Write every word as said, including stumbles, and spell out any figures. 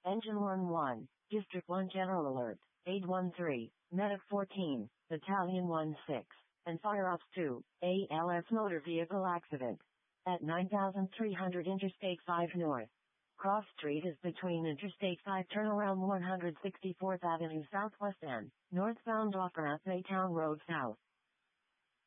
Engine one one, District one General Alert, Aid one three, Medic fourteen, Battalion one six, and Fire Ops two, A L S motor vehicle accident. At nine thousand three hundred Interstate five North. Cross Street is between Interstate five turnaround one hundred sixty-fourth Avenue Southwest and northbound off Rathbaytown Road South.